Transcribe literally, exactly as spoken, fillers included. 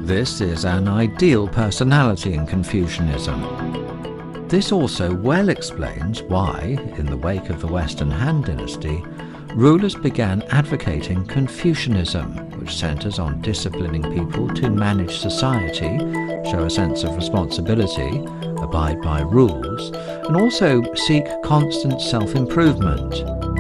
This is an ideal personality in Confucianism. This also well explains why, in the wake of the Western Han Dynasty, rulers began advocating Confucianism, which centers on disciplining people to manage society, show a sense of responsibility, abide by rules, and also seek constant self-improvement.